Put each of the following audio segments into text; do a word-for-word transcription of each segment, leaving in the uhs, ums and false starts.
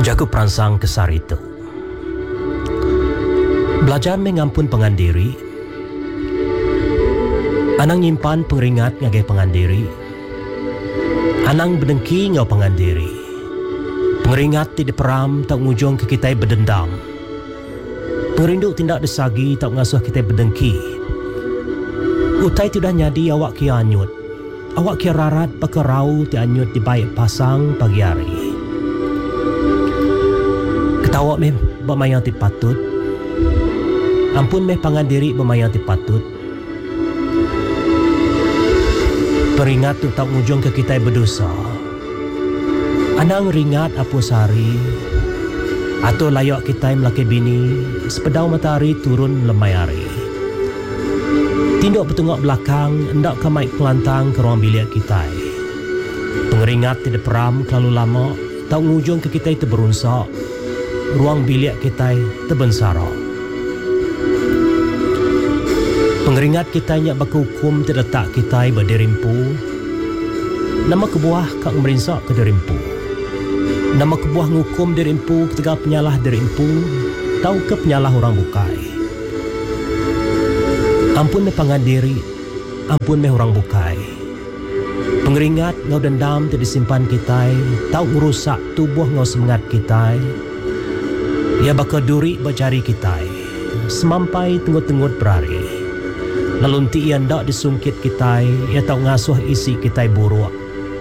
Jaku perangsang kesar itu. Belajar mengampun pengandiri. Anang nyimpan pengeringat ngagai pengandiri. Anang berdengki ngau pengandiri. Pengeringat tidak peram tak ngujung ke kita berdendam. Perindu tindak desagi tak ngasuh kita berdengki. Utai tidak nyadi awak kia anyut. Awak kia rarat pakerau ti anyut di baik pasang pagi hari. Ketawa meh bermayang ti patut. Ampun meh pangandiri bermayang ti patut. Peringat tu tak ngujung ke kita berdosa. Anang ringat apa sehari. Atau layak kita melaki bini sepedau matahari turun lemai hari. Tinduk bertengok belakang hendak ke maik kelantang ke ruang bilik kita. Pengeringat tidak peram terlalu lama tak ngujung ke kita itu berunsak. Ruang bilik kita terbensara. Pengeringat kita nyak berhukum terletak kita berderimpu. Nama kebuah kak merinsak ke derimpu. Nama kebuah ngukum derimpu ketika penyalah derimpu. Tahu ke penyalah orang bukai. Ampun me pangandiri. Ampun me orang bukai. Pengeringat ngau dendam terdisimpan kita. Tahu merusak tubuh ngau semangat kita. Ia bakal duri bercari kita. Semampai tenggut-tenggut berari. Lalu nanti ia ndak disungkit kita. Ia tahu ngasuh isi kita buruk.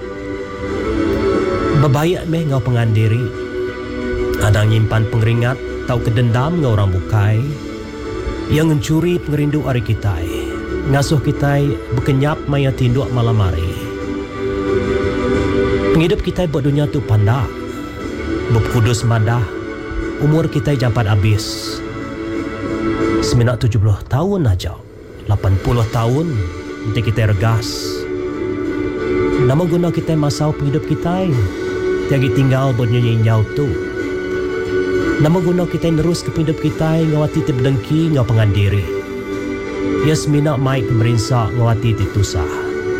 Bebayak meh ngau pengandiri. Ada nyimpan pengeringat. Tahu kedendam ngau orang bukai. Yang mencuri pengerindu hari kita. Ngasuh kita berkenyap maya tinduk malam hari. Penghidup kita buat dunia tu pandak. Berkudus madah. Umur kita jampat habis. Seminat tujuh puluh tahun aja. lapan puluh tahun. Nanti kita regas. Nama guna kita masau penghidup kita. Tiagi tinggal bernyanyi nyau tu. Nama guna kita nerus ke penghidup kita. Ngawati tibdengki ngau pengandiri. Ya semina maik merinsak ngawati titusah.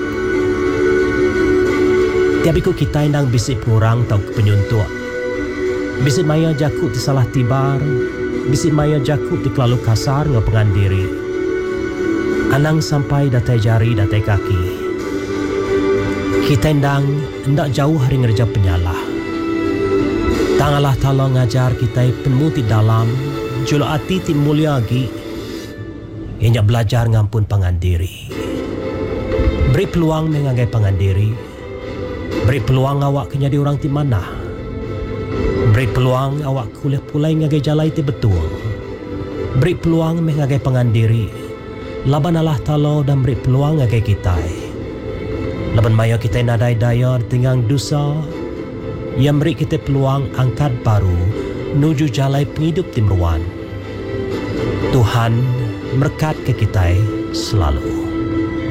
Tiap ikut kita nang bisik pengurang tau ke penyuntuk. Bisik maya jakut di salah tibar. Bisik maya jakut di kelalu kasar ngau pengandiri. Anang sampai datai jari datai kaki. Kita ndang ndak jauh hari ngerja penyalah. Tangalah tolong ngajar kita penemu ti dalam. Julu hati ti mulia lagi. Ianya belajar ngampun pangandiri. Beri peluang mengangai pangandiri. Beri peluang awak kenyadi orang ti mana. Beri peluang awak kuliah pulai ngagai jalai ti betul. Beri peluang mengangai pangandiri. Laban Allah Ta'ala dan beri peluang ngagai kita. Laban maya kita nadai daya tinggang dosa. Yang beri kita peluang angkat baru. Nuju jalai penghidup timruan. Tuhan berkat ke kita selalu.